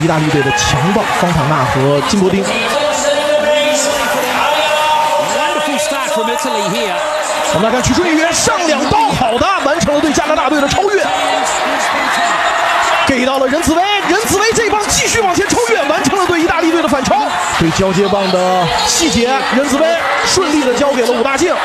意大利队的强棒方坦纳和金伯丁。我们来看曲春雨上2刀，好的，完成了对加拿大队的超越，给到了任子威，任子威这一棒继续往前超越，完成了对意大利队的反超。对交接棒的细节，任子威顺利的交给了武大靖。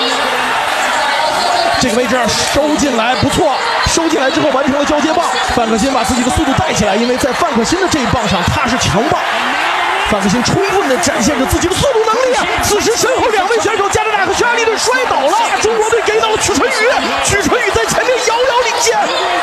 这个位置收进来不错，收进来之后完成了交接棒。范可新把自己的速度带起来，因为在范可新的这一棒上他是强棒。范可新充分的展现着自己的速度能力啊！此时身后2位选手加拿大和匈牙利队摔倒了，中国队给到了曲春雨，曲春雨在前面遥遥领先。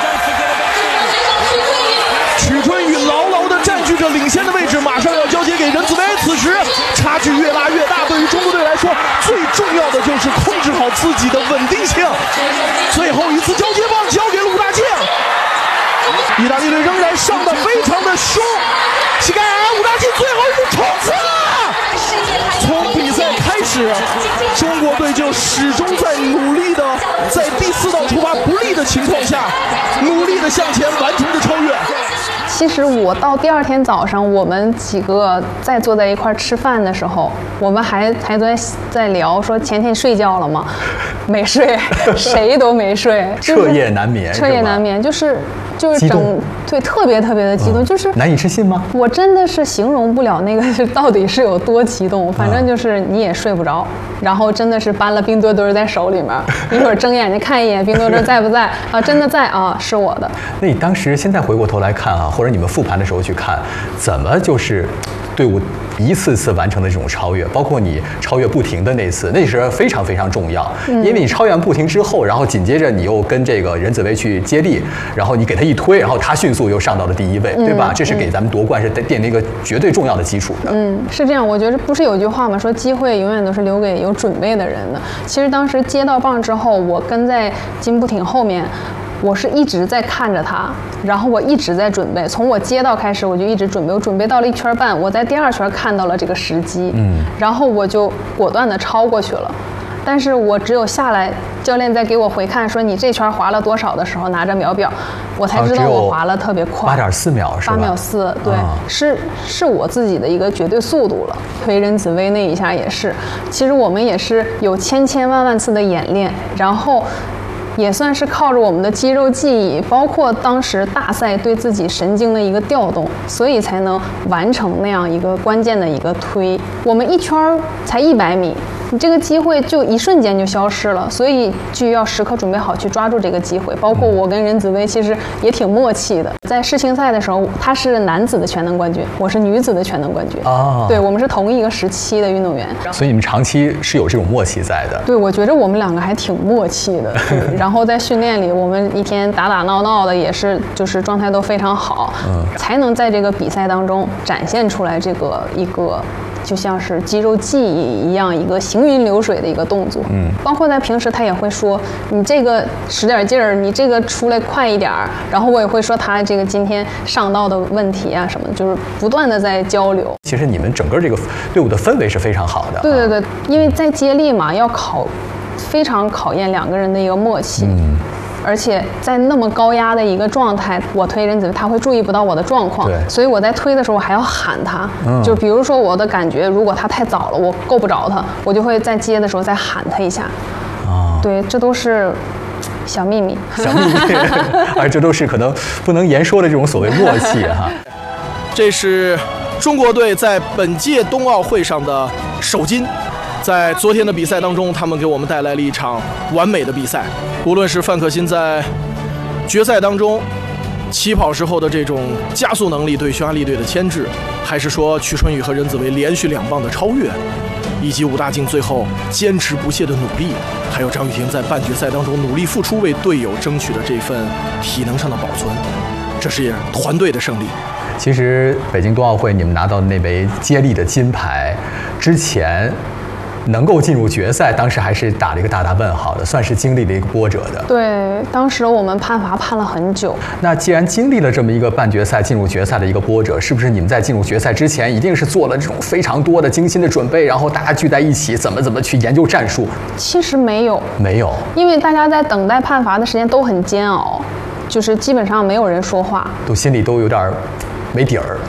曲春雨牢牢的占据着领先的位置，马上要交接给任子威。此时差距越拉越大，对于中国队来说，最重要的就是控制好自己的稳定性。最后一次交接棒交给了武大靖，意大利队仍然上的非常的凶，膝盖矮，武大靖最后一步冲刺了。从比赛开始，中国队就始终在努力的在第4道出发不利的情况下，努力的向前完成着超越。 其实我到第2天早上，我们几个在坐在一块吃饭的时候，我们还在聊说前天睡觉了吗？没睡，谁都没睡， 彻夜难眠， 彻夜难眠，就是对，特别的激动，就是难以置信吗？ 我真的是形容不了那个到底是有多激动，反正就是你也睡不着，然后真的是搬了冰墩墩在手里面，一会儿睁眼睛看一眼冰墩墩在不在啊？真的在啊，是我的。 那你当时现在回过头来看啊，或者你们复盘的时候去看，怎么就是队伍一次次完成的这种超越，包括你超越不停的那次，那是非常非常重要，因为你超越完不停之后，然后紧接着你又跟这个任子威去接力，然后你给他一推，然后他迅速又上到了第1位，对吧？这是给咱们夺冠是奠定一个绝对重要的基础的。 是这样，我觉得不是有句话吗？说机会永远都是留给有准备的人的。其实当时接到棒之后，我跟在金步挺后面。我是一直在看着他，然后我一直在准备，从我接到开始我就一直准备，我准备到了1圈半，我在第2圈看到了这个时机，然后我就果断的超过去了。但是我只有下来，教练在给我回看说你这圈滑了多少的时候，拿着秒表，我才知道我滑了特别快 ，8.4秒是吧？8 秒4，对，是我自己的一个绝对速度了。推任子威那一下也是，其实我们也是有千万次的演练，然后。也算是靠着我们的肌肉记忆，包括当时大赛对自己神经的一个调动，所以才能完成那样一个关键的一个推。我们1圈才100米，你这个机会就一瞬间就消失了，所以就要时刻准备好去抓住这个机会。包括我跟任子威其实也挺默契的，在世青赛的时候，他是男子的全能冠军，我是女子的全能冠军。对，我们是同一个时期的运动员， 所以你们长期是有这种默契在的。 对，我觉得我们2个还挺默契的。对，然后在训练里，我们一天打闹的，也是就是状态都非常好，才能在这个比赛当中展现出来这个一个就像是肌肉记忆一样，一个行云流水的一个动作。包括在平时他也会说你这个使点劲儿，你这个出来快一点儿。然后我也会说他这个今天上道的问题啊什么的，就是不断的在交流。 其实你们整个这个队伍的氛围是非常好的。 对，因为在接力嘛，非常考验2个人的一个默契。而且在那么高压的一个状态，我推任子威，他会注意不到我的状况，所以我在推的时候我还要喊他，就比如说我的感觉，如果他太早了，我够不着他，我就会在接的时候再喊他一下。对，这都是小秘密， 而这都是可能不能言说的这种所谓默契哈。 这是中国队在本届冬奥会上的首金。在昨天的比赛当中，他们给我们带来了一场完美的比赛。无论是范可新在决赛当中起跑时候的这种加速能力对匈牙利队的牵制，还是说曲春雨和任子威连续2棒的超越，以及武大靖最后坚持不懈的努力，还有张雨婷在半决赛当中努力付出，为队友争取的这份体能上的保存，这是团队的胜利。 其实北京冬奥会你们拿到那枚接力的金牌之前，能够进入决赛，当时还是打了一个大问号的，算是经历了一个波折的。 对，当时我们判罚判了很久。 那既然经历了这么一个半决赛进入决赛的一个波折，是不是你们在进入决赛之前，一定是做了这种非常多的精心的准备，然后大家聚在一起，怎么去研究战术？ 其实没有，因为大家在等待判罚的时间都很煎熬，就是基本上没有人说话， 都心里都有点没底儿。